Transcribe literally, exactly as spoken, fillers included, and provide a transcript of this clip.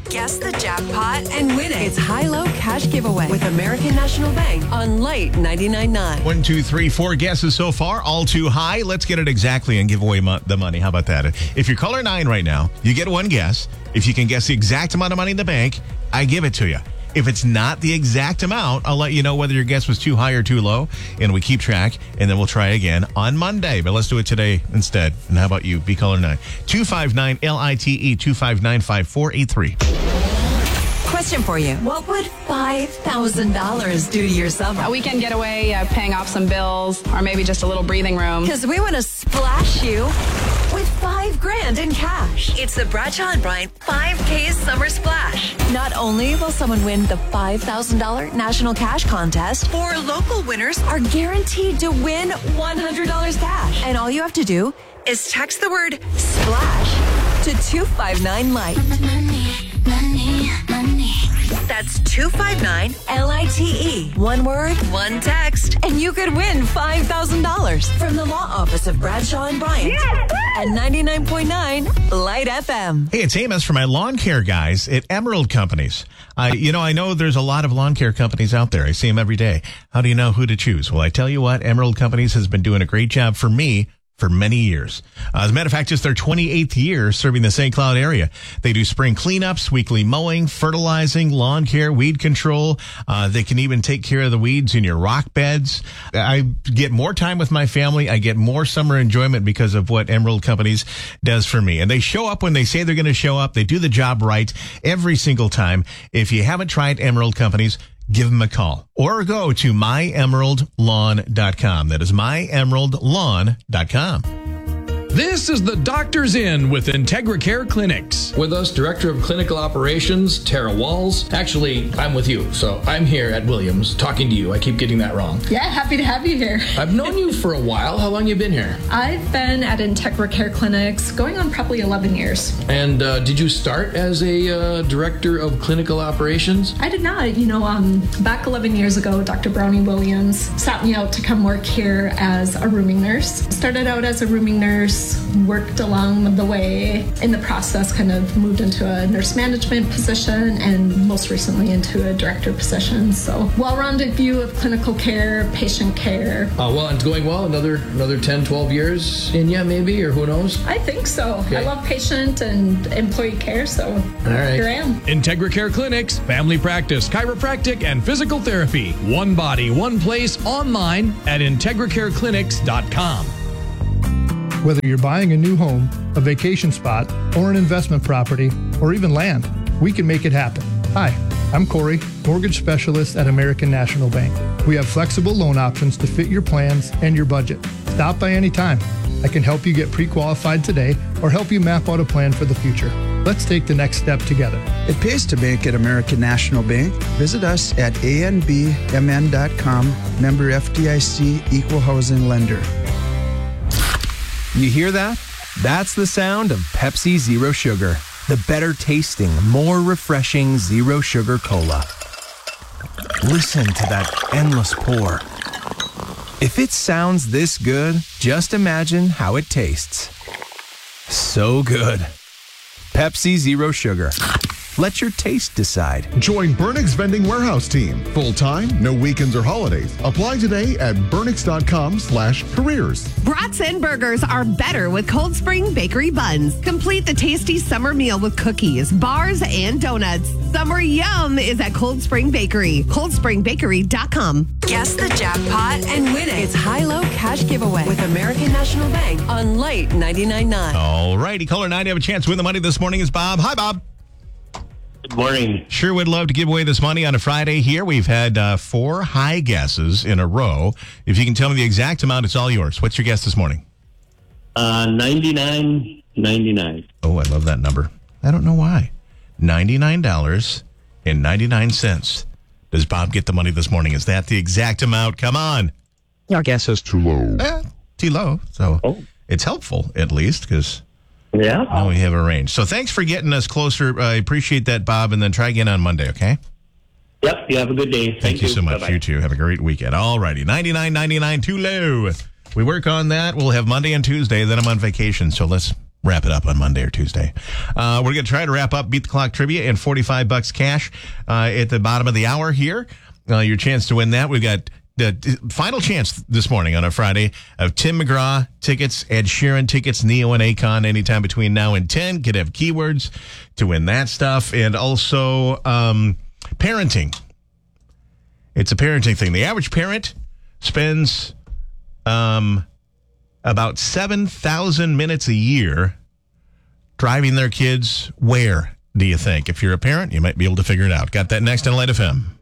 Guess the jackpot and win it. It's high-low cash giveaway with American National Bank on Light ninety-nine point nine. One, two, three, four guesses so far. All too high. Let's get it exactly and give away mo- the money. How about that? If you're caller nine right now, you get one guess. If you can guess the exact amount of money in the bank, I give it to you. If it's not the exact amount, I'll let you know whether your guess was too high or too low, and we keep track, and then we'll try again on Monday. But let's do it today instead. And how about you? Be caller nine. two five nine L I T E, two five nine, five four eight three. Question for you. What would five thousand dollars do to your summer? A weekend getaway, uh, paying off some bills, or maybe just a little breathing room. Because we want to splash you with five grand in cash. It's the Bradshaw and Bryant five K Summer Splash. Not only will someone win the five thousand dollars National Cash Contest, four local winners are guaranteed to win one hundred dollars cash. And all you have to do is text the word SPLASH to two five nine Light. Money, money, money. That's two five nine L I T E. One word, one text, and you could win five thousand dollars from the law office of Bradshaw and Bryant at ninety-nine point nine Light F M. Hey, it's Amos from my lawn care guys at Emerald Companies. I, you know, I know there's a lot of lawn care companies out there. I see them every day. How do you know who to choose? Well, I tell you what, Emerald Companies has been doing a great job for me for many years. Uh, as a matter of fact, it's their twenty-eighth year serving the Saint Cloud area. They do spring cleanups, weekly mowing, fertilizing, lawn care, weed control. Uh, they can even take care of the weeds in your rock beds. I get more time with my family. I get more summer enjoyment because of what Emerald Companies does for me. And they show up when they say they're going to show up. They do the job right every single time. If you haven't tried Emerald Companies, give them a call or go to my emerald lawn dot com. That is my emerald lawn dot com. This is the Doctor's In with Integra Care Clinics. With us, Director of Clinical Operations, Tara Walls. Actually, I'm with you, so I'm here at Williams talking to you. I keep getting that wrong. Yeah, happy to have you here. I've known you for a while. How long you been here? I've been at Integra Care Clinics going on probably eleven years. And uh, did you start as a uh, Director of Clinical Operations? I did not. You know, um, back eleven years ago, Doctor Brownie Williams sat me out to come work here as a rooming nurse. Started out as a rooming nurse, worked along the way. In the process, kind of moved into a nurse management position and most recently into a director position. So well-rounded view of clinical care, patient care. Uh, well, it's going well. Another another ten, twelve years in ya, maybe, or who knows? I think so. Okay. I love patient and employee care, so All right. here I am. Integra Care Clinics, family practice, chiropractic, and physical therapy. One body, one place, online at integra care clinics dot com. Whether you're buying a new home, a vacation spot, or an investment property, or even land, we can make it happen. Hi, I'm Corey, mortgage specialist at American National Bank. We have flexible loan options to fit your plans and your budget. Stop by anytime. I can help you get pre-qualified today or help you map out a plan for the future. Let's take the next step together. It pays to bank at American National Bank. Visit us at A N B M N dot com, member F D I C, equal housing lender. You hear that? That's the sound of Pepsi Zero Sugar, the better tasting, more refreshing zero sugar cola. Listen to that endless pour. If it sounds this good, just imagine how it tastes. So good. Pepsi Zero Sugar. Let your taste decide. Join Burnix Vending Warehouse Team. Full-time, no weekends or holidays. Apply today at burnix dot com slash careers. Brats and burgers are better with Cold Spring Bakery buns. Complete the tasty summer meal with cookies, bars, and donuts. Summer yum is at Cold Spring Bakery. cold spring bakery dot com. Guess the jackpot and win it. It's high-low cash giveaway with American National Bank on Light ninety-nine point nine. All righty. Caller nine, you have a chance to win the money this morning is Bob. Hi, Bob. Good morning. Sure would love to give away this money on a Friday here. We've had uh, four high guesses in a row. If you can tell me the exact amount, it's all yours. What's your guess this morning? Uh, ninety-nine ninety-nine. Oh, I love that number. I don't know why. ninety-nine dollars and ninety-nine cents. Does Bob get the money this morning? Is that the exact amount? Come on. Your guess is too low. Eh, too low. So oh. It's helpful, at least, because yeah, now we have a range. So thanks for getting us closer. I appreciate that, Bob, and then try again on Monday, okay? Yep, you have a good day. Thank, Thank you, you so much. Bye-bye. You too. Have a great weekend. All righty. ninety-nine ninety-nine, too low. We work on that. We'll have Monday and Tuesday. Then I'm on vacation, so let's wrap it up on Monday or Tuesday. Uh, we're going to try to wrap up Beat the Clock Trivia and forty-five bucks cash uh, at the bottom of the hour here. Uh, your chance to win that. We've got the final chance this morning on a Friday of Tim McGraw tickets, Ed Sheeran tickets, Neo and Akon anytime between now and ten. Could have keywords to win that stuff. And also um, parenting. It's a parenting thing. The average parent spends um, about seven thousand minutes a year driving their kids where, do you think? If you're a parent, you might be able to figure it out. Got that next on Light F M.